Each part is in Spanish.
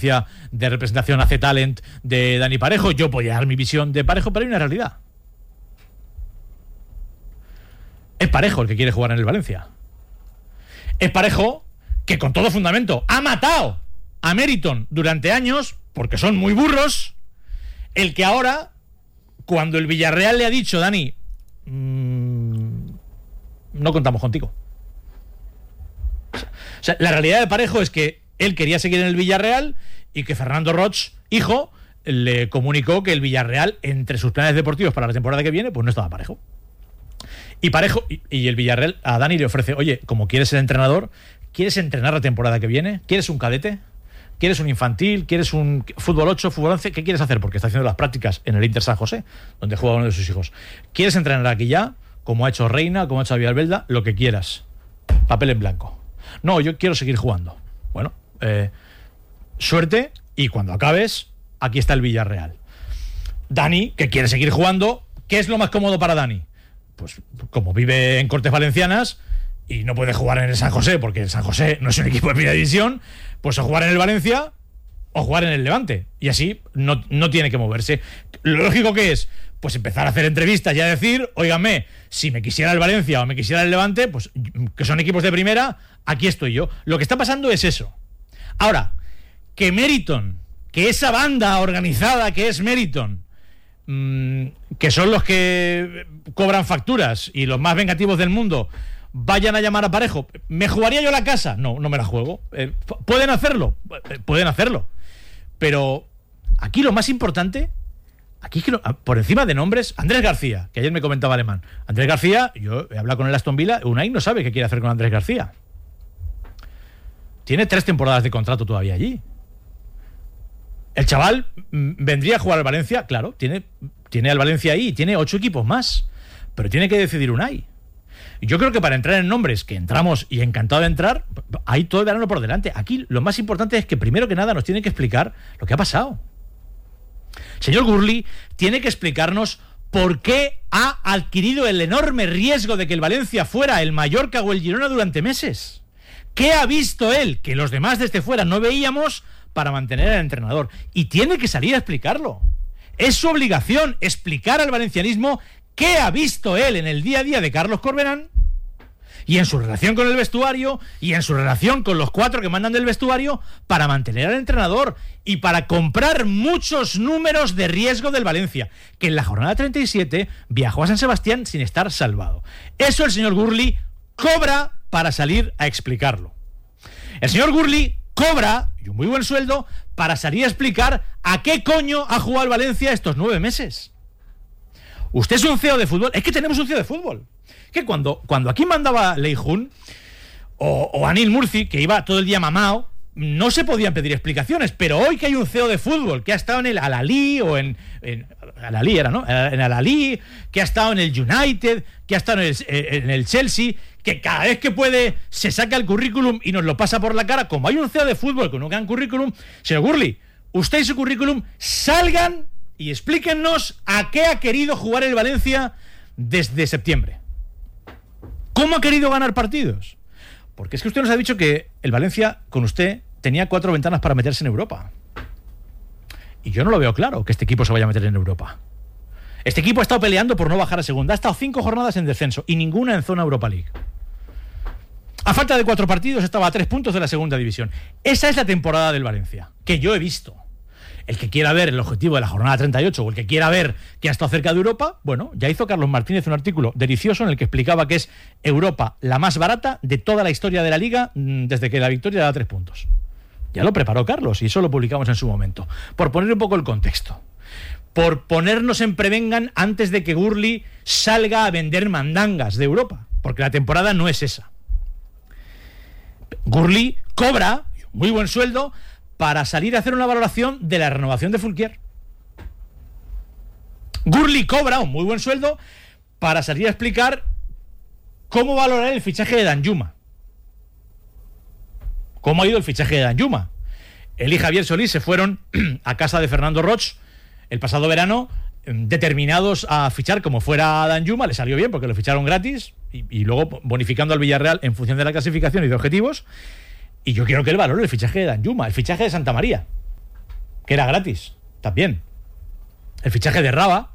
de representación hace talent de Dani Parejo. Yo podía dar mi visión de Parejo, pero hay una realidad. Es Parejo el que quiere jugar en el Valencia. Es Parejo que con todo fundamento ha matado a Meriton durante años, porque son muy burros, el que ahora, cuando el Villarreal le ha dicho, Dani, no contamos contigo. O sea, la realidad de Parejo es que él quería seguir en el Villarreal y que Fernando Roig, hijo, le comunicó que el Villarreal, entre sus planes deportivos para la temporada que viene, pues no estaba Parejo. Y Parejo y el Villarreal a Dani le ofrece, oye, como quieres ser entrenador, ¿quieres entrenar la temporada que viene? ¿Quieres un cadete? ¿Quieres un infantil? ¿Quieres un fútbol 8, fútbol 11? ¿Qué quieres hacer? Porque está haciendo las prácticas en el Inter San José, donde juega uno de sus hijos. ¿Quieres entrenar aquí ya? Como ha hecho Reina, como ha hecho Villalbelda, lo que quieras. Papel en blanco. No, yo quiero seguir jugando. Bueno, suerte, y cuando acabes, aquí está el Villarreal. Dani, que quiere seguir jugando, ¿qué es lo más cómodo para Dani? Pues como vive en Cortes Valencianas y no puede jugar en el San José, porque el San José no es un equipo de primera división, pues o jugar en el Valencia o jugar en el Levante, y así no tiene que moverse. Lo lógico que es, pues empezar a hacer entrevistas y a decir, óigame, si me quisiera el Valencia o me quisiera el Levante, pues que son equipos de primera, aquí estoy yo. Lo que está pasando es eso. Ahora, que Meriton, que esa banda organizada que es Meriton, que son los que cobran facturas y los más vengativos del mundo, vayan a llamar a Parejo, ¿me jugaría yo la casa? No me la juego. ¿Pueden hacerlo? Pueden hacerlo. Pero aquí lo más importante, aquí es que por encima de nombres, Andrés García, que ayer me comentaba Alemán. Andrés García, yo he hablado con el Aston Villa, Unai no sabe qué quiere hacer con Andrés García. Tiene 3 temporadas de contrato todavía allí. El chaval vendría a jugar al Valencia, claro, tiene al Valencia ahí, tiene 8 equipos más, pero tiene que decidir Unai. Y yo creo que para entrar en nombres, que entramos y encantado de entrar, hay todo el verano por delante. Aquí lo más importante es que primero que nada nos tiene que explicar lo que ha pasado. Señor Gurli tiene que explicarnos por qué ha adquirido el enorme riesgo de que el Valencia fuera el Mallorca o el Girona durante meses. ¿Qué ha visto él que los demás desde fuera no veíamos para mantener al entrenador? Y tiene que salir a explicarlo. Es su obligación explicar al valencianismo qué ha visto él en el día a día de Carlos Corberán, y en su relación con el vestuario, y en su relación con los 4 que mandan del vestuario, para mantener al entrenador y para comprar muchos números de riesgo del Valencia, que en la jornada 37 viajó a San Sebastián sin estar salvado. Eso el señor Gurli cobra para salir a explicarlo. El señor Gurli cobra, y un muy buen sueldo, para salir a explicar a qué coño ha jugado el Valencia estos 9 meses. Usted es un CEO de fútbol. Es que tenemos un CEO de fútbol. Que cuando aquí mandaba Lei Jun o Anil Murci, que iba todo el día mamao, no se podían pedir explicaciones. Pero hoy que hay un CEO de fútbol que ha estado en el Al-Ahly o en Al-Ahly era, ¿no? En Al-Ahly, que ha estado en el United, que ha estado en el Chelsea, que cada vez que puede se saca el currículum y nos lo pasa por la cara. Como hay un CEO de fútbol con un gran currículum, señor Gurli, usted y su currículum salgan y explíquennos a qué ha querido jugar el Valencia desde septiembre. ¿Cómo ha querido ganar partidos? Porque es que usted nos ha dicho que el Valencia, con usted, tenía 4 ventanas para meterse en Europa. Y yo no lo veo claro que este equipo se vaya a meter en Europa. Este equipo ha estado peleando por no bajar a segunda. Ha estado 5 jornadas en descenso y ninguna en zona Europa League. A falta de 4 partidos estaba a 3 puntos de la segunda división. Esa es la temporada del Valencia, que yo he visto. El que quiera ver el objetivo de la jornada 38 o el que quiera ver que ha estado cerca de Europa, bueno, ya hizo Carlos Martínez un artículo delicioso en el que explicaba que es Europa la más barata de toda la historia de la Liga desde que la Victoria da 3 puntos. Ya lo preparó Carlos y eso lo publicamos en su momento. Por poner un poco el contexto. Por ponernos en prevengan antes de que Gurli salga a vender mandangas de Europa. Porque la temporada no es esa. Gurli cobra muy buen sueldo para salir a hacer una valoración de la renovación de Fulquier. Gurli cobra un muy buen sueldo para salir a explicar cómo valorar el fichaje de Danjuma. ¿Cómo ha ido el fichaje de Danjuma? Él y Javier Solís se fueron a casa de Fernando Roig el pasado verano, determinados a fichar como fuera Danjuma. Le salió bien porque lo ficharon gratis y luego bonificando al Villarreal en función de la clasificación y de objetivos. Y yo quiero que él valore el fichaje de Danjuma, el fichaje de Santa María. que era gratis, también. El fichaje de Raba.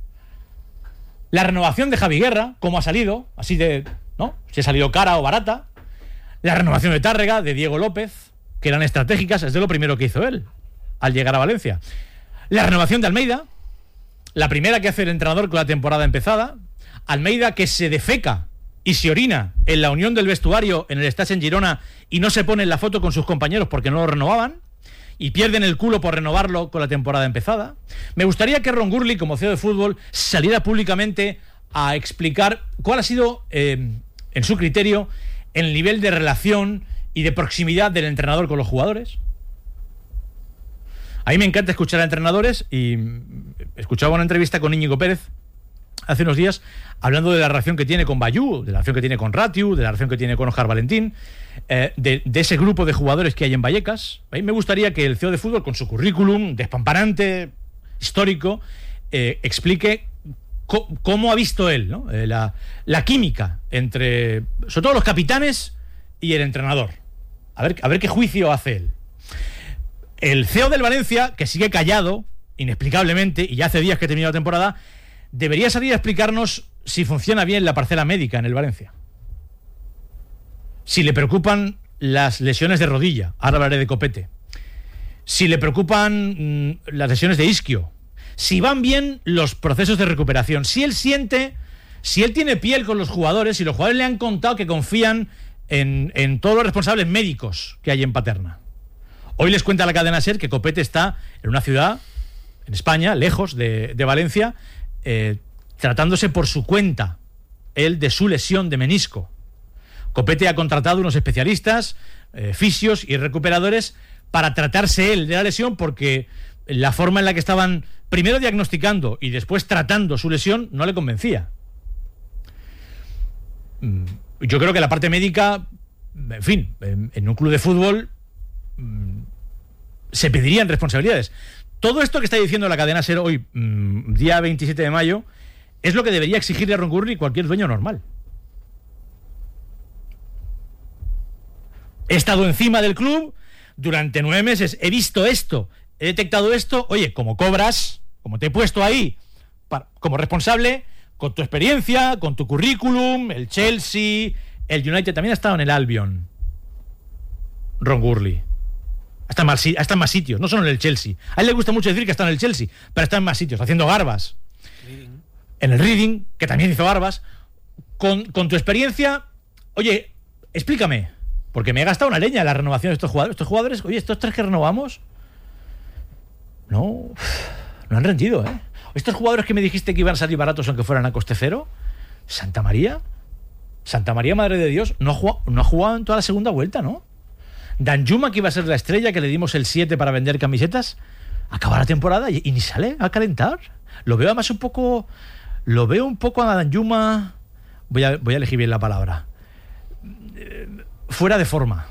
La renovación de Javi Guerra, como ha salido, así de, ¿no? Si ha salido cara o barata. La renovación de Tárrega, de Diego López, que eran estratégicas, es de lo primero que hizo él al llegar a Valencia. La renovación de Almeida, la primera que hace el entrenador con la temporada empezada. Almeida, que se defeca y se orina en la unión del vestuario en el Estàs en Girona y no se pone en la foto con sus compañeros porque no lo renovaban y pierden el culo por renovarlo con la temporada empezada. Me gustaría que Ron Gurley, como CEO de fútbol, saliera públicamente a explicar cuál ha sido, en su criterio, el nivel de relación y de proximidad del entrenador con los jugadores. A mí me encanta escuchar a entrenadores y escuchaba una entrevista con Íñigo Pérez hace unos días hablando de la relación que tiene con Bayú, de la relación que tiene con Ratiu, de la relación que tiene con Óscar Valentín, de ese grupo de jugadores que hay en Vallecas. A mí me gustaría que el CEO de fútbol, con su currículum despampanante, histórico, explique cómo ha visto él, ¿no? La química entre, sobre todo, los capitanes y el entrenador. A ver qué juicio hace él. El CEO del Valencia, que sigue callado, inexplicablemente, y ya hace días que terminó la temporada, debería salir a explicarnos si funciona bien la parcela médica en el Valencia. Si le preocupan las lesiones de rodilla, ahora hablaré de Copete. Si le preocupan las lesiones de isquio. Si van bien los procesos de recuperación. Si él tiene piel con los jugadores, si los jugadores le han contado que confían en todos los responsables médicos que hay en Paterna. Hoy les cuenta la cadena SER que Copete está en una ciudad, en España, lejos de Valencia, tratándose por su cuenta, él, de su lesión de menisco. Copete ha contratado unos especialistas, fisios y recuperadores para tratarse él de la lesión, porque la forma en la que estaban primero diagnosticando y después tratando su lesión no le convencía. Yo creo que la parte médica, en fin, en un club de fútbol se pedirían responsabilidades. Todo esto que está diciendo la cadena SER hoy, día 27 de mayo, es lo que debería exigirle a Ron Gurley cualquier dueño normal. He estado encima del club durante 9 meses, he visto esto, he detectado esto. Oye, como cobras, como te he puesto ahí como responsable, con tu experiencia, con tu currículum, el Chelsea, el United, también ha estado en el Albion, Ron Gurley. Está en más sitios, no solo en el Chelsea. A él le gusta mucho decir que está en el Chelsea, pero está en más sitios, haciendo garbas. En el Reading, que también hizo garbas. Con tu experiencia, oye, explícame, porque me he gastado una leña en la renovación de estos jugadores. Estos jugadores, oye, estos 3 que renovamos, no han rendido, ¿eh? Estos jugadores que me dijiste que iban a salir baratos aunque fueran a coste cero, Santa María, Madre de Dios, no ha jugado en toda la segunda vuelta, ¿no? Danjuma, que iba a ser la estrella, que le dimos el 7 para vender camisetas, acaba la temporada y ni sale a calentar. Lo veo además un poco a Danjuma, voy a elegir bien la palabra, fuera de forma.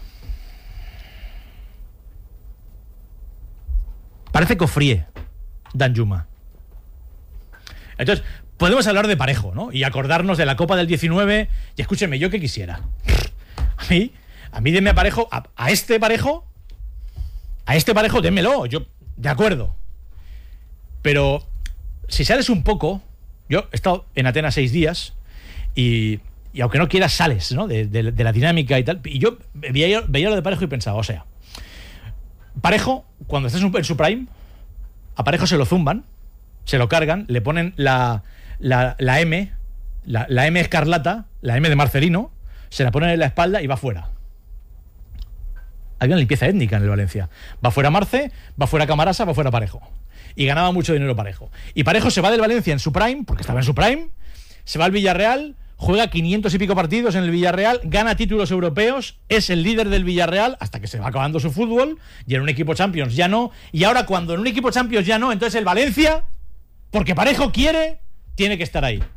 Parece cofríe Danjuma. Entonces, podemos hablar de Parejo, ¿no? Y acordarnos de la Copa del 19. Y escúcheme, yo que quisiera. A mí denme a Parejo, a este Parejo, démelo, yo, de acuerdo. Pero si sales un poco, yo he estado en Atenas 6 días y aunque no quieras sales, ¿no? de la dinámica y tal. Y yo veía lo de Parejo y pensaba, o sea, Parejo, cuando estás en su prime, a Parejo se lo zumban, se lo cargan, le ponen la M, la M escarlata, la M de Marcelino, se la ponen en la espalda y va fuera. Hay una limpieza étnica en el Valencia. Va fuera Marce, va fuera Camarasa, va fuera Parejo. Y ganaba mucho dinero Parejo. Y Parejo se va del Valencia en su prime, porque estaba en su prime, se va al Villarreal, juega 500 y pico partidos en el Villarreal, gana títulos europeos, es el líder del Villarreal hasta que se va acabando su fútbol, y en un equipo Champions ya no. Y ahora, cuando en un equipo Champions ya no, entonces el Valencia, porque Parejo quiere, tiene que estar ahí.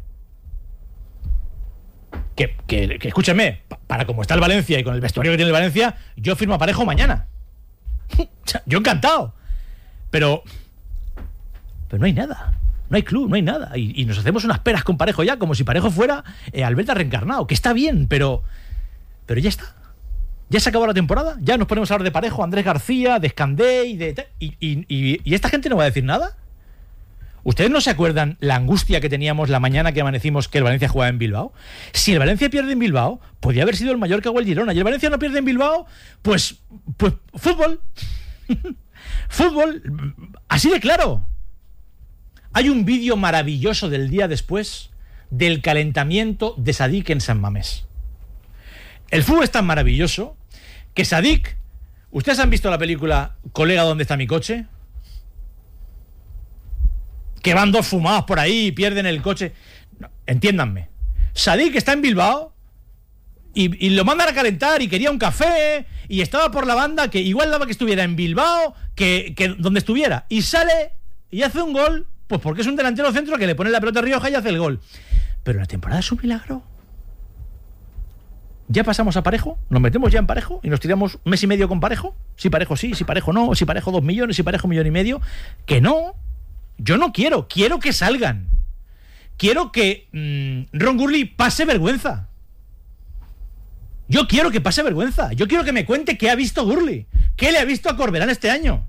Que escúcheme, para como está el Valencia y con el vestuario que tiene el Valencia, yo firmo a Parejo mañana. Yo encantado. Pero no hay nada. No hay club, no hay nada. Y nos hacemos unas peras con Parejo ya, como si Parejo fuera Alberta reencarnado. Que está bien, pero ya está. ¿Ya se acabó la temporada? ¿Ya nos ponemos a hablar de Parejo, Andrés García, de Escandé y esta gente no va a decir nada? ¿Ustedes no se acuerdan la angustia que teníamos la mañana que amanecimos que el Valencia jugaba en Bilbao? Si el Valencia pierde en Bilbao, podría haber sido el Mallorca o el Girona. Y el Valencia no pierde en Bilbao, pues fútbol. Fútbol. Así de claro. Hay un vídeo maravilloso del día después del calentamiento de Sadik en San Mamés. El fútbol es tan maravilloso que Sadik... ¿Ustedes han visto la película Colega, ¿dónde está mi coche? Que van dos fumados por ahí y pierden el coche. No, entiéndanme. Sadik está en Bilbao y lo mandan a calentar y quería un café y estaba por la banda que igual daba que estuviera en Bilbao que donde estuviera. Y sale y hace un gol, pues porque es un delantero centro que le pone la pelota a Rioja y hace el gol. Pero la temporada es un milagro. ¿Ya pasamos a Parejo? ¿Nos metemos ya en Parejo? ¿Y nos tiramos mes y medio con Parejo? Si Parejo sí, si Parejo no, si Parejo 2 millones, si Parejo 1,5 millones. Que no. Yo no quiero que salgan. Quiero que Ron Gurley pase vergüenza. Yo quiero que pase vergüenza. Yo quiero que me cuente qué ha visto Gurley, qué le ha visto a Corberán este año.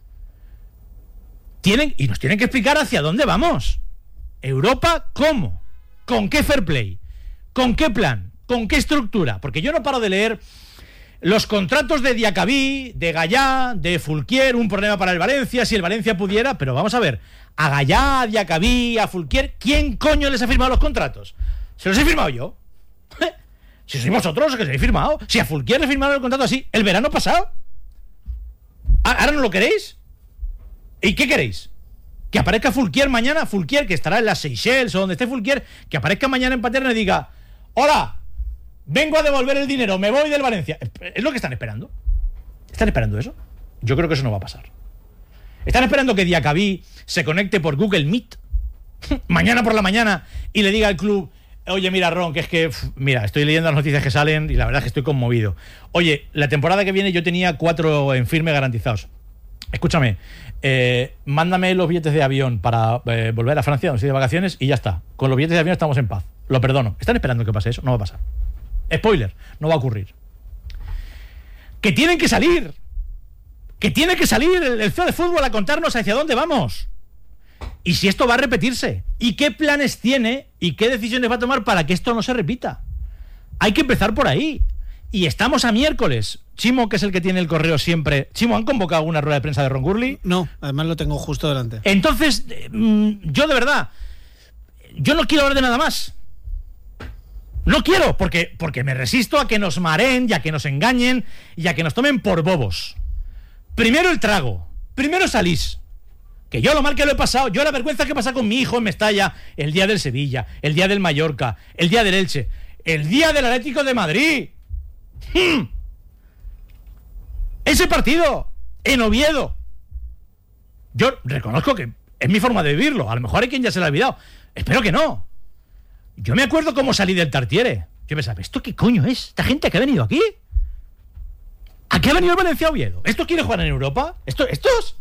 Y nos tienen que explicar hacia dónde vamos. Europa, ¿cómo? ¿Con qué fair play? ¿Con qué plan? ¿Con qué estructura? Porque yo no paro de leer los contratos de Diacabí, de Gallá, de Fulquier, un problema para el Valencia, si el Valencia pudiera, pero vamos a ver, a Gallá, a Diacabí, a Fulquier, ¿quién coño les ha firmado los contratos? ¿Se los he firmado yo? Si sois vosotros los que se habéis firmado. Si a Fulquier le firmaron el contrato así, el verano pasado. ¿Ahora no lo queréis? ¿Y qué queréis? Que aparezca Fulquier mañana, Fulquier que estará en las Seychelles o donde esté Fulquier, que aparezca mañana en Paterna y diga: hola, vengo a devolver el dinero, me voy del Valencia. ¿Es lo que están esperando? ¿Están esperando eso? Yo creo que eso no va a pasar. ¿Están esperando que Diacabí se conecte por Google Meet mañana por la mañana y le diga al club: oye, mira, Ron, que es que, mira, estoy leyendo las noticias que salen y la verdad es que estoy conmovido. Oye, la temporada que viene yo tenía 4 en firme garantizados. Escúchame, mándame los billetes de avión para volver a Francia, donde estoy de vacaciones, y ya está. Con los billetes de avión estamos en paz. Lo perdono. ¿Están esperando que pase eso? No va a pasar. Spoiler, no va a ocurrir. Que tienen que salir. Que tiene que salir el CEO de fútbol a contarnos hacia dónde vamos. Y si esto va a repetirse. Y qué planes tiene y qué decisiones va a tomar para que esto no se repita. Hay que empezar por ahí. Y estamos a miércoles. Chimo, que es el que tiene el correo siempre. Chimo, ¿han convocado alguna rueda de prensa de Ron Gurley? No, además lo tengo justo delante. Entonces, yo de verdad, yo no quiero hablar de nada más. No quiero, porque me resisto a que nos mareen y a que nos engañen y a que nos tomen por bobos. Primero el trago. Primero salís. Que yo lo mal que lo he pasado, yo la vergüenza que pasa con mi hijo en Mestalla, el día del Sevilla, el día del Mallorca, el día del Elche, el día del Atlético de Madrid. Ese partido en Oviedo. Yo reconozco que es mi forma de vivirlo. A lo mejor hay quien ya se lo ha olvidado. Espero que no. Yo me acuerdo cómo salí del Tartiere. Yo pensaba, ¿esto qué coño es? ¿Esta gente que ha venido aquí? ¿A qué ha venido el Valencia a Oviedo? ¿Esto quiere jugar en Europa? ¿Estos?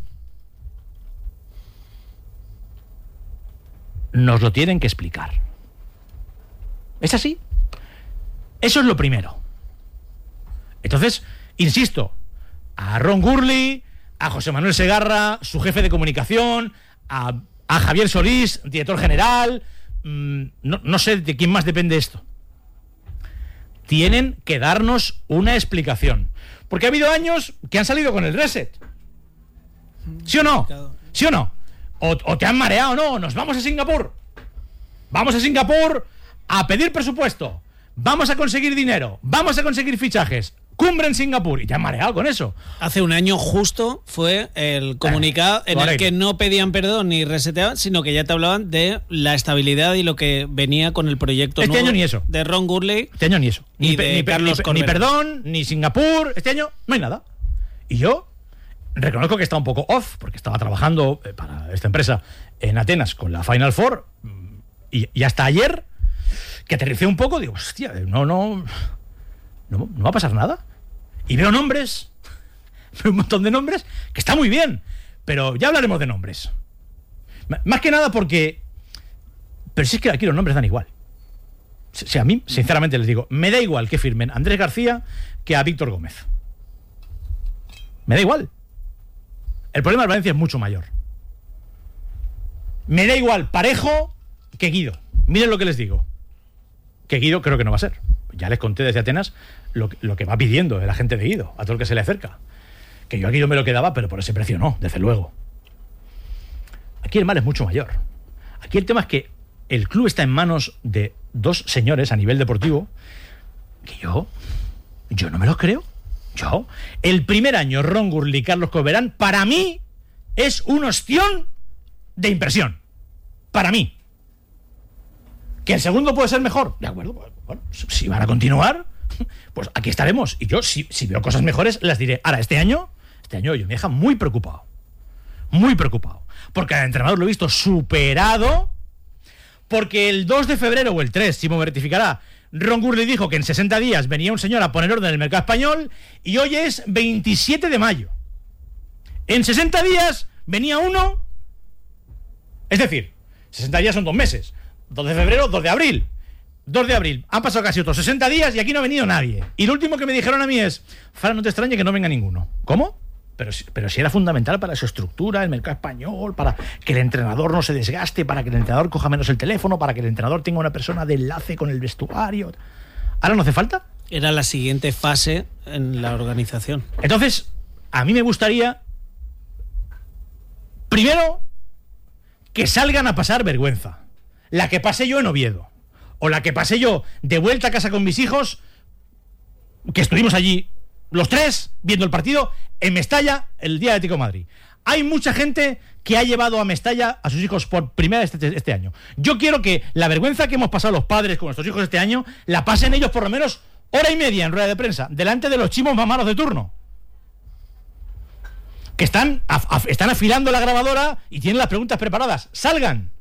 Nos lo tienen que explicar. ¿Es así? Eso es lo primero. Entonces, insisto, a Ron Gurley, a José Manuel Segarra, su jefe de comunicación, a Javier Solís, director general, no sé de quién más depende esto. Tienen que darnos una explicación. Porque ha habido años que han salido con el reset. ¿Sí o no? ¿Sí o no? O te han mareado, no, nos vamos a Singapur. Vamos a Singapur a pedir presupuesto. Vamos a conseguir dinero. Vamos a conseguir fichajes. Cumbre en Singapur. Y te han mareado con eso. Hace un año justo fue el comunicado en el que no pedían perdón ni reseteaban, sino que ya te hablaban de la estabilidad y lo que venía con el proyecto este nuevo año ni eso. De Ron Gurley. Este año ni eso. Ni perdón, ni Singapur. Este año no hay nada. Y yo reconozco que estaba un poco off, porque estaba trabajando para esta empresa en Atenas con la Final Four, y hasta ayer, que aterricé un poco, digo, hostia, no va a pasar nada. Y veo nombres, veo un montón de nombres, que está muy bien, pero ya hablaremos de nombres. Más que nada porque... Pero si es que aquí los nombres dan igual. Si a mí, sinceramente les digo, me da igual que firmen a Andrés García que a Víctor Gómez. Me da igual. El problema del Valencia es mucho mayor. Me da igual Parejo que Guido. Miren lo que les digo. Que Guido creo que no va a ser. Ya les conté desde Atenas lo que va pidiendo la gente de Guido, a todo el que se le acerca. Que yo a Guido me lo quedaba, pero por ese precio no, desde luego. Aquí el mal es mucho mayor. Aquí el tema es que el club está en manos de dos señores a nivel deportivo que yo no me los creo. El primer año, Ron Gurley y Carlos Coberán, para mí, es un ostión de impresión. Para mí. ¿Que el segundo puede ser mejor? De acuerdo, bueno, si van a continuar, pues aquí estaremos. Y yo, si veo cosas mejores, las diré. Ahora, este año yo me deja muy preocupado. Muy preocupado. Porque al entrenador lo he visto superado. Porque el 2 de febrero o el 3, si me rectificará, Ron Gurley dijo que en 60 días venía un señor a poner orden en el mercado español y hoy es 27 de mayo. En 60 días venía uno. Es decir, 60 días son 2 meses. 2 de febrero, 2 de abril. 2 de abril. Han pasado casi otros 60 días y aquí no ha venido nadie. Y lo último que me dijeron a mí es: Fran, no te extrañe que no venga ninguno. ¿Cómo? Pero si era fundamental para su estructura, el mercado español, para que el entrenador no se desgaste, para que el entrenador coja menos el teléfono, para que el entrenador tenga una persona de enlace con el vestuario. ¿Ahora no hace falta? Era la siguiente fase en la organización. Entonces, a mí me gustaría, primero, que salgan a pasar vergüenza. La que pasé yo en Oviedo, o la que pasé yo de vuelta a casa con mis hijos, que estuvimos allí los 3 viendo el partido en Mestalla el día de Atlético de Madrid. Hay mucha gente que ha llevado a Mestalla a sus hijos por primera vez este año. Yo quiero que la vergüenza que hemos pasado los padres con nuestros hijos este año la pasen ellos por lo menos hora y media en rueda de prensa, delante de los chimos mamaros de turno, que están afilando la grabadora y tienen las preguntas preparadas. ¡Salgan!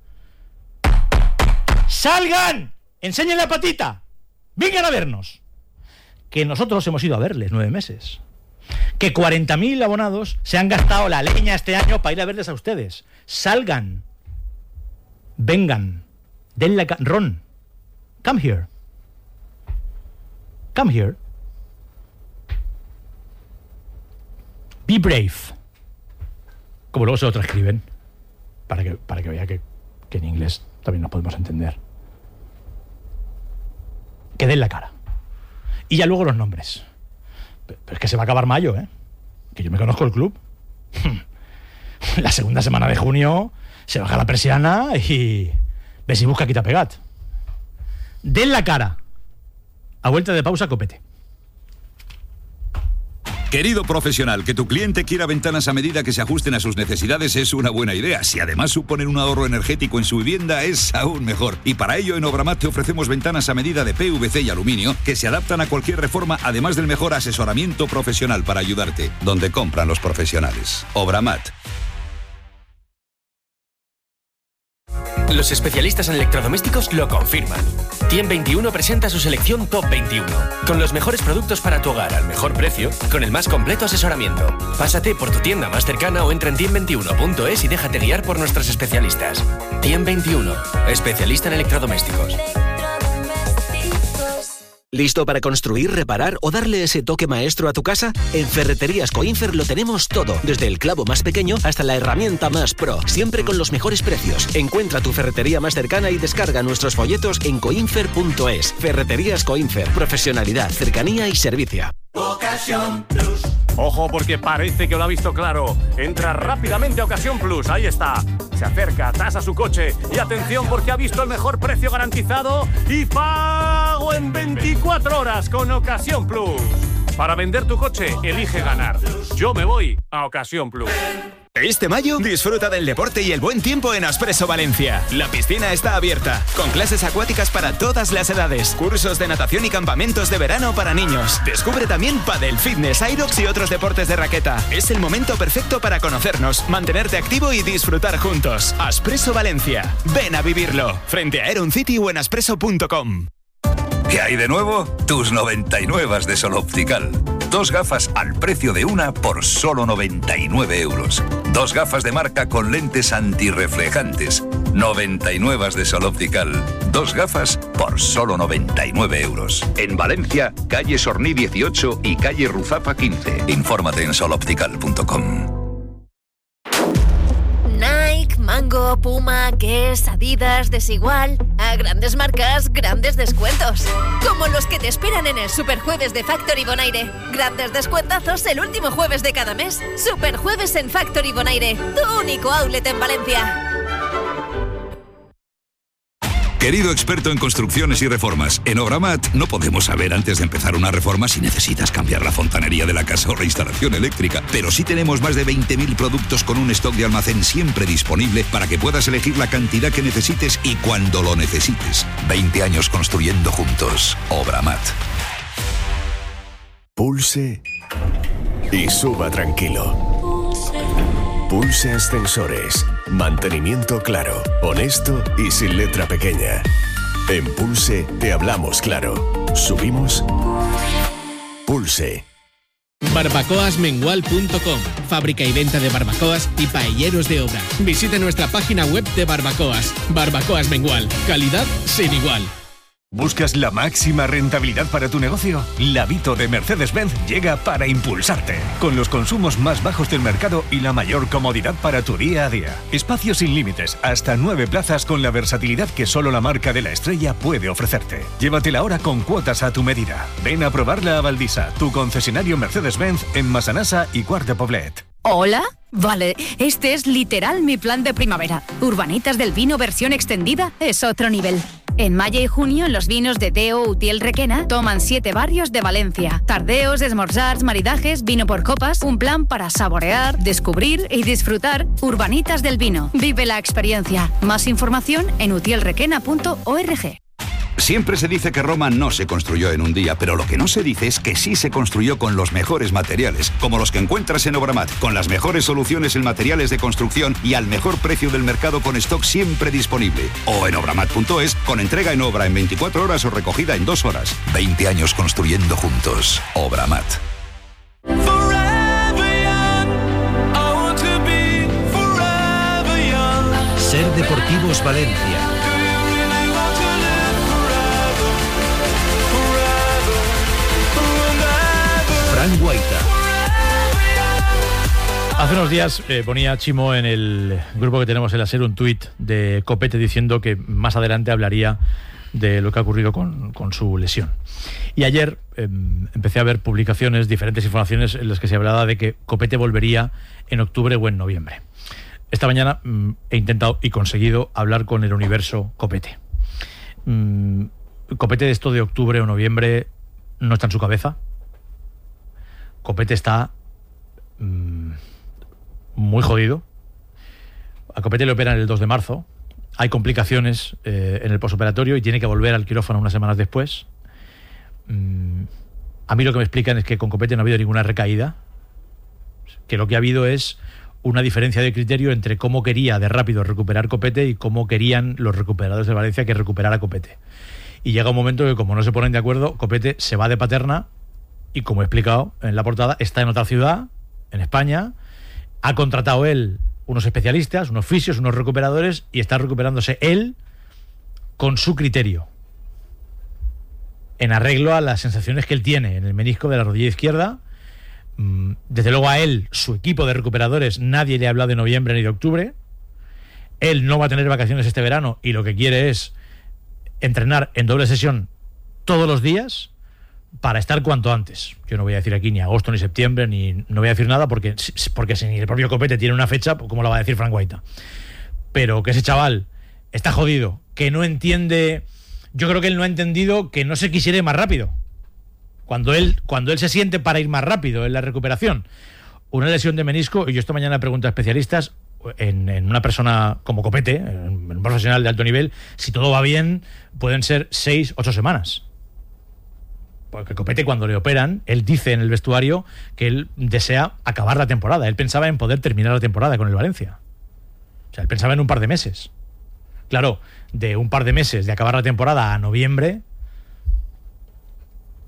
¡Enseñen la patita! ¡Vengan a vernos! Que nosotros hemos ido a verles 9 meses. Que 40.000 abonados se han gastado la leña este año para ir a verles a ustedes. Salgan. Vengan. Denle Ron. Come here. Come here. Be brave. Como luego se lo transcriben. Para que vea que en inglés también nos podemos entender. Que den la cara. Y ya luego los nombres. Pero es que se va a acabar mayo, ¿eh? Que yo me conozco el club. La segunda semana de junio se baja la persiana y ves y busca, quita, pegat. Den la cara. A vuelta de pausa, Copete. Querido profesional, que tu cliente quiera ventanas a medida que se ajusten a sus necesidades es una buena idea. Si además suponen un ahorro energético en su vivienda, es aún mejor. Y para ello, en Obramat te ofrecemos ventanas a medida de PVC y aluminio que se adaptan a cualquier reforma, además del mejor asesoramiento profesional para ayudarte. Donde compran los profesionales. Obramat. Los especialistas en electrodomésticos lo confirman. Tiem21 presenta su selección Top 21, con los mejores productos para tu hogar al mejor precio, con el más completo asesoramiento. Pásate por tu tienda más cercana o entra en tiem21.es y déjate guiar por nuestros especialistas. Tiem21, especialista en electrodomésticos. ¿Listo para construir, reparar o darle ese toque maestro a tu casa? En Ferreterías Coinfer lo tenemos todo, desde el clavo más pequeño hasta la herramienta más pro, siempre con los mejores precios. Encuentra tu ferretería más cercana y descarga nuestros folletos en coinfer.es. Ferreterías Coinfer, profesionalidad, cercanía y servicio. Ocasión Plus. Ojo, porque parece que lo ha visto claro. Entra rápidamente a Ocasión Plus, ahí está. Se acerca, tasa su coche y atención porque ha visto el mejor precio garantizado y pago en 24 horas con Ocasión Plus. Para vender tu coche, elige ganar. Yo me voy a Ocasión Plus. Este mayo, disfruta del deporte y el buen tiempo en Aspresso Valencia. La piscina está abierta, con clases acuáticas para todas las edades, cursos de natación y campamentos de verano para niños. Descubre también pádel, fitness, aerox y otros deportes de raqueta. Es el momento perfecto para conocernos, mantenerte activo y disfrutar juntos. Aspresso Valencia. Ven a vivirlo. Frente a Aeron City o en aspresso.com. ¿Qué hay de nuevo? Tus 99 de Sol Optical. 2 gafas al precio de una por solo 99 euros. 2 gafas de marca con lentes antirreflejantes. 99 de Sol Optical. 2 gafas por solo 99 euros. En Valencia, calle Sorní 18 y calle Ruzapa 15. Infórmate en soloptical.com. Nike, Mango, Puma, Guess, Adidas, Desigual. A grandes marcas, grandes descuentos. Como los que te esperan en el Superjueves de Factory Bonaire. Grandes descuentazos el último jueves de cada mes. Superjueves en Factory Bonaire, tu único outlet en Valencia. Querido experto en construcciones y reformas, en Obramat no podemos saber antes de empezar una reforma si necesitas cambiar la fontanería de la casa o la instalación eléctrica, pero sí tenemos más de 20.000 productos con un stock de almacén siempre disponible para que puedas elegir la cantidad que necesites y cuando lo necesites. 20 años construyendo juntos. Obramat. Pulse y suba tranquilo. Pulse Ascensores. Mantenimiento claro, honesto y sin letra pequeña. En Pulse te hablamos claro. Subimos. Pulse. Barbacoasmengual.com. Fábrica y venta de barbacoas y paelleros de obra. Visite nuestra página web de barbacoas. Barbacoas Mengual. Calidad sin igual. ¿Buscas la máxima rentabilidad para tu negocio? La Vito de Mercedes-Benz llega para impulsarte. Con los consumos más bajos del mercado y la mayor comodidad para tu día a día. Espacios sin límites, hasta 9 plazas con la versatilidad que solo la marca de la estrella puede ofrecerte. Llévatela ahora con cuotas a tu medida. Ven a probarla a Valdisa, tu concesionario Mercedes-Benz en Massanassa y Quart de Poblet. ¿Hola? Vale, este es literal mi plan de primavera. Urbanitas del Vino versión extendida es otro nivel. En mayo y junio, los vinos de Deo Utiel Requena toman 7 barrios de Valencia. Tardeos, esmorzars, maridajes, vino por copas, un plan para saborear, descubrir y disfrutar. Urbanitas del Vino. Vive la experiencia. Más información en utielrequena.org. Siempre se dice que Roma no se construyó en un día, pero lo que no se dice es que sí se construyó con los mejores materiales, como los que encuentras en Obramat, con las mejores soluciones en materiales de construcción y al mejor precio del mercado con stock siempre disponible. O en obramat.es, con entrega en obra en 24 horas o recogida en 2 horas. 20 años construyendo juntos. Obramat. Ser Deportivos Valencia. Fran Guaita. Hace unos días ponía Chimo en el grupo que tenemos en la SER un tuit de Copete diciendo que más adelante hablaría de lo que ha ocurrido con su lesión. Y ayer empecé a ver publicaciones, diferentes informaciones en las que se hablaba de que Copete volvería en octubre o en noviembre. Esta mañana he intentado y conseguido hablar con el universo Copete. Copete de esto de octubre o noviembre no está en su cabeza. Copete está muy jodido. A Copete le operan el 2 de marzo. Hay complicaciones en el posoperatorio y tiene que volver al quirófano unas semanas después. A mí lo que me explican es que con Copete no ha habido ninguna recaída. Que lo que ha habido es una diferencia de criterio entre cómo quería de rápido recuperar Copete y cómo querían los recuperadores de Valencia que recuperara Copete. Y llega un momento que, como no se ponen de acuerdo, Copete se va de Paterna y, como he explicado en la portada, está en otra ciudad, en España. Ha contratado él unos especialistas, unos fisios, unos recuperadores, y está recuperándose él con su criterio, en arreglo a las sensaciones que él tiene en el menisco de la rodilla izquierda. Desde luego a él, su equipo de recuperadores, nadie le ha hablado de noviembre ni de octubre. Él no va a tener vacaciones este verano y lo que quiere es entrenar en doble sesión todos los días para estar cuanto antes. Yo no voy a decir aquí ni agosto ni septiembre, ni no voy a decir nada porque si ni el propio Copete tiene una fecha, pues ¿cómo la va a decir Fran Guaita? Pero que ese chaval está jodido, que no entiende. Yo creo que él no ha entendido que no se quisiera ir más rápido. Cuando él se siente para ir más rápido en la recuperación. Una lesión de menisco, y yo esta mañana pregunto a especialistas, en una persona como Copete, en un profesional de alto nivel, si todo va bien, pueden ser 6-8 semanas. Porque Copete, cuando le operan, él dice en el vestuario que él desea acabar la temporada. Él pensaba en poder terminar la temporada con el Valencia. O sea, él pensaba en un par de meses. Claro, de un par de meses de acabar la temporada a noviembre,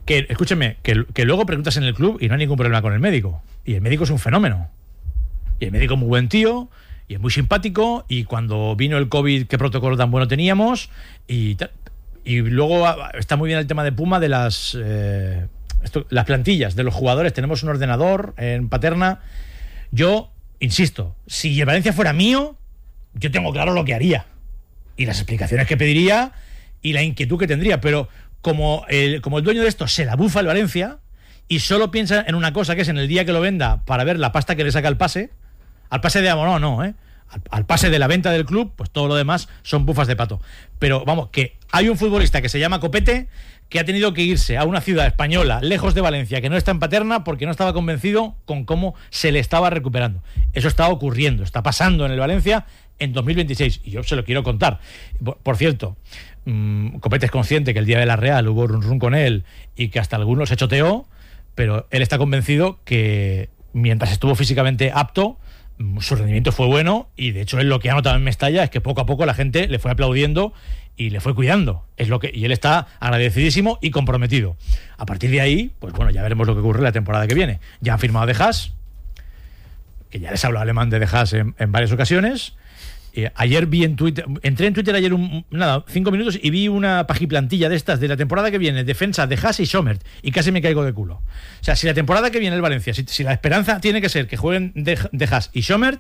Que, escúcheme, que luego preguntas en el club y no hay ningún problema con el médico. Y el médico es un fenómeno. Y el médico es muy buen tío, y es muy simpático, y cuando vino el COVID, qué protocolo tan bueno teníamos, y luego está muy bien el tema de Puma de las plantillas de los jugadores. Tenemos un ordenador en Paterna. Yo, insisto, si el Valencia fuera mío, yo tengo claro lo que haría, y las explicaciones que pediría, y la inquietud que tendría, pero como el dueño de esto se la bufa el Valencia y solo piensa en una cosa, que es en el día que lo venda, para ver la pasta que le saca al pase de Amonó, no, al pase de la venta del club, pues todo lo demás son bufas de pato. Pero vamos, que hay un futbolista que se llama Copete, que ha tenido que irse a una ciudad española lejos de Valencia, que no está en Paterna, porque no estaba convencido con cómo se le estaba recuperando. Eso está ocurriendo, está pasando en el Valencia en 2026, y yo se lo quiero contar. Por cierto, Copete es consciente que el día de la Real hubo run con él y que hasta algunos se choteó, pero él está convencido que mientras estuvo físicamente apto, su rendimiento fue bueno, y de hecho él lo que ha notado en Mestalla es que poco a poco la gente le fue aplaudiendo y le fue cuidando. Y él está agradecidísimo y comprometido. A partir de ahí, pues bueno, ya veremos lo que ocurre la temporada que viene. Ya han firmado De Haas, que ya les hablo alemán de Haas en varias ocasiones. Ayer vi en Twitter, entré en Twitter ayer 5 minutos y vi una pajiplantilla de estas de la temporada que viene, defensa de Haas y Schommert, y casi me caigo de culo. O sea, si la temporada que viene el Valencia, si la esperanza tiene que ser que jueguen de Haas y Schommert,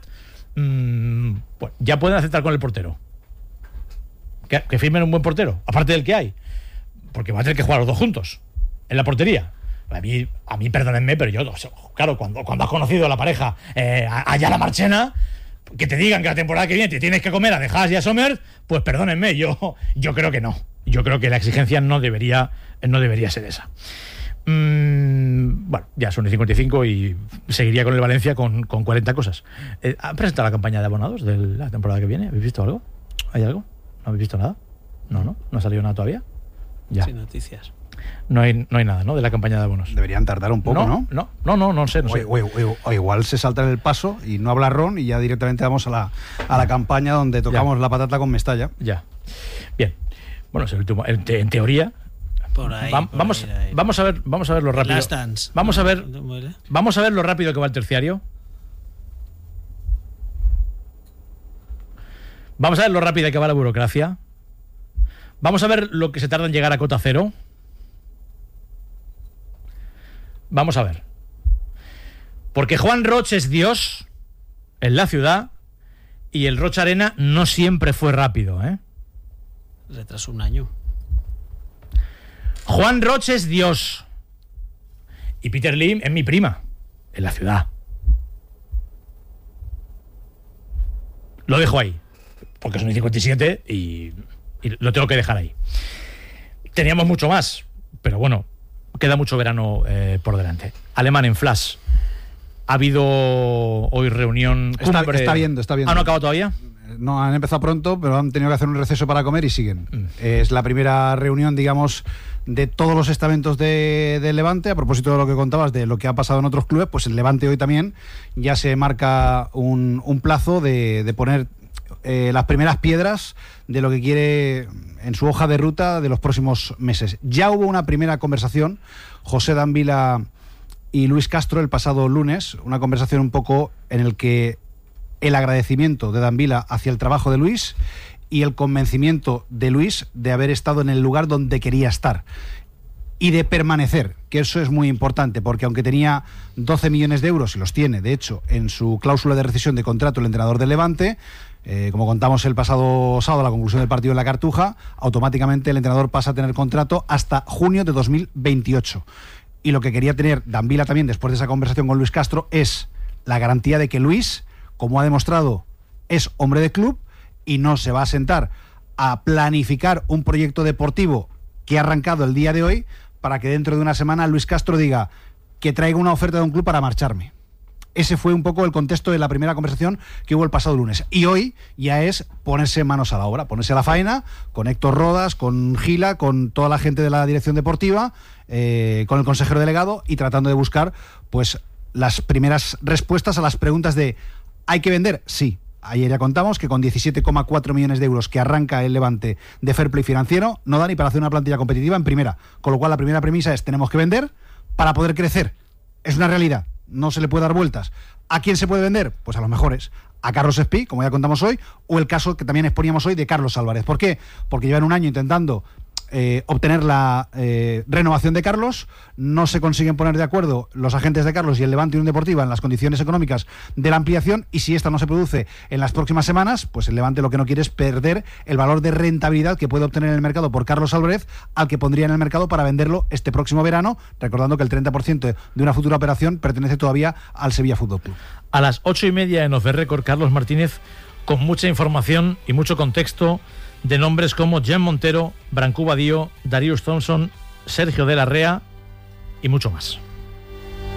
pues ya pueden aceptar con el portero. Que firmen un buen portero, aparte del que hay, porque va a tener que jugar los dos juntos en la portería. A mí perdónenme, pero yo, claro, cuando has conocido a la pareja allá la Marchena, que te digan que la temporada que viene te tienes que comer a De Haas y a Sommer, pues perdónenme, yo creo que no. Yo creo que la exigencia no debería ser esa. Bueno, ya son 55 y seguiría con el Valencia con 40 cosas. ¿Han presentado la campaña de abonados de la temporada que viene? ¿Habéis visto algo? ¿Hay algo? ¿No habéis visto nada? ¿No ha salido nada todavía? Ya. Sin noticias. No hay nada, ¿no?, de la campaña de abonos. Deberían tardar un poco, ¿no? No sé. O igual se saltan el paso y no habla Ron y ya directamente vamos a la campaña donde tocamos la patata con Mestalla. Ya. Bien. Bueno, es el último. En teoría. Por ahí. Vamos a ver lo rápido. Last Dance. Vamos a ver lo rápido que va el terciario. Vamos a ver lo rápida que va la burocracia. Vamos a ver lo que se tarda en llegar a cota cero. Vamos a ver. Porque Juan Roch es Dios en la ciudad y el Roch Arena no siempre fue rápido, ¿eh? Retrasó un año. Juan Roch es Dios. Y Peter Lim es mi prima en la ciudad. Lo dejo ahí, porque son 57 y lo tengo que dejar ahí. Teníamos mucho más, pero bueno, queda mucho verano por delante. Alemán en Flash. Ha habido hoy reunión cumbre. Está viendo. ¿Ah, no ha acabado todavía? No, han empezado pronto, pero han tenido que hacer un receso para comer y siguen. Es la primera reunión, digamos, de todos los estamentos del Levante. A propósito de lo que contabas, de lo que ha pasado en otros clubes, pues el Levante hoy también ya se marca un plazo de poner las primeras piedras de lo que quiere en su hoja de ruta de los próximos meses. Ya hubo una primera conversación, José Dambila y Luis Castro, el pasado lunes, una conversación un poco en el que el agradecimiento de Dambila hacia el trabajo de Luis y el convencimiento de Luis de haber estado en el lugar donde quería estar y de permanecer, que eso es muy importante, porque aunque tenía 12 millones de euros, y los tiene, de hecho, en su cláusula de rescisión de contrato el entrenador del Levante, como contamos el pasado sábado a la conclusión del partido en la Cartuja, automáticamente el entrenador pasa a tener contrato hasta junio de 2028. Y lo que quería tener Dambila también después de esa conversación con Luis Castro es la garantía de que Luis, como ha demostrado, es hombre de club y no se va a sentar a planificar un proyecto deportivo que ha arrancado el día de hoy para que dentro de una semana Luis Castro diga que traiga una oferta de un club para marcharme. Ese fue un poco el contexto de la primera conversación que hubo el pasado lunes. Y hoy ya es ponerse manos a la obra, ponerse a la faena, con Héctor Rodas, con Gila, con toda la gente de la dirección deportiva, con el consejero delegado y tratando de buscar pues las primeras respuestas a las preguntas de ¿hay que vender? Sí. ayer ya contamos que con 17,4 millones de euros que arranca el Levante de fair play financiero, no da ni para hacer una plantilla competitiva en primera. Con lo cual la primera premisa es: tenemos que vender para poder crecer. Es una realidad, no se le puede dar vueltas. ¿A quién se puede vender? Pues a los mejores. A Carlos Espí, como ya contamos hoy, o el caso que también exponíamos hoy de Carlos Álvarez. ¿Por qué? Porque llevan un año intentando obtener la renovación de Carlos, no se consiguen poner de acuerdo los agentes de Carlos y el Levante Unión Deportiva en las condiciones económicas de la ampliación, y si esta no se produce en las próximas semanas, pues el Levante lo que no quiere es perder el valor de rentabilidad que puede obtener en el mercado por Carlos Álvarez, al que pondría en el mercado para venderlo este próximo verano, recordando que el 30% de una futura operación pertenece todavía al Sevilla Fútbol Club. A las 8:30 en Off the Record, Carlos Martínez, con mucha información y mucho contexto de nombres como Jan Montero, Branco Badío, Darius Thompson, Sergio de la Rea y mucho más.